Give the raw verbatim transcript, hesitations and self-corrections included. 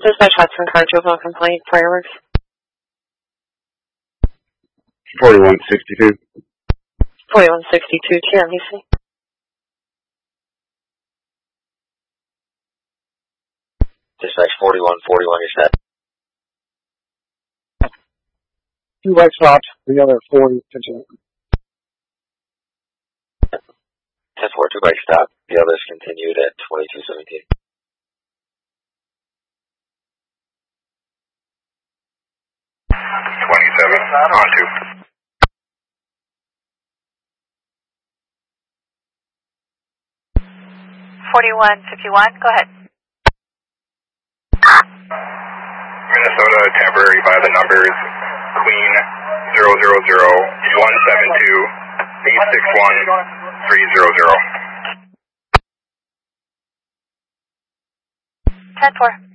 Dispatch Hudson Car Juvenile Complaint, Fireworks. forty-one sixty-two. forty-one sixty-two, T M B C. Dispatch forty-one forty-one, you're set. Two white stops, the other forty, attention. ten four, two bike stop. The others continued at twenty-two seventeen. twenty-seven, on two. forty-one fifty-one, go ahead. Minnesota, temporary by the numbers Queen zero zero zero one seven two eight six one three zero zero. ten four.